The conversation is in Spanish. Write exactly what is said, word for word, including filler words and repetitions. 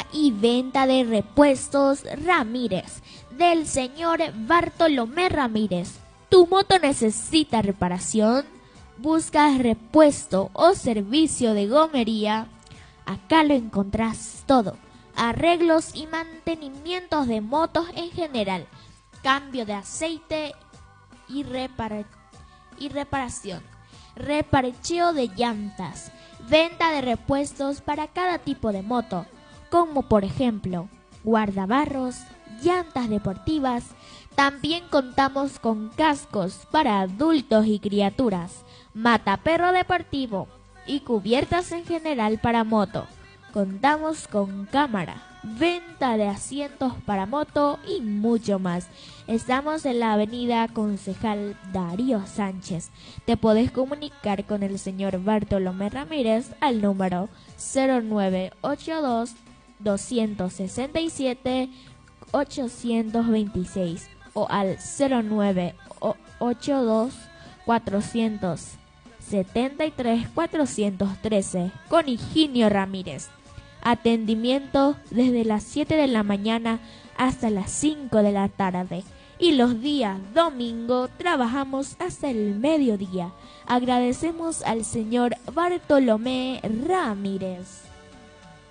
y venta de repuestos Ramírez, del señor Bartolomé Ramírez. ¿Tu moto necesita reparación? ¿Buscas repuesto o servicio de gomería? Acá lo encontrás todo. Arreglos y mantenimientos de motos en general. Cambio de aceite y, repara- y reparación. Reparcheo de llantas. Venta de repuestos para cada tipo de moto, como por ejemplo guardabarros, llantas deportivas. También contamos con cascos para adultos y criaturas, mataperro deportivo y cubiertas en general para moto. Contamos con cámara, venta de asientos para moto y mucho más. Estamos en la avenida Concejal Darío Sánchez. Te podés comunicar con el señor Bartolomé Ramírez al número cero nueve ocho dos, dos seis siete, ocho dos seis o al cero nueve ocho dos, cuatro siete tres, cuatro uno tres con Higinio Ramírez. Atendimiento desde las siete de la mañana hasta las cinco de la tarde. Y los días domingo trabajamos hasta el mediodía. Agradecemos al señor Bartolomé Ramírez.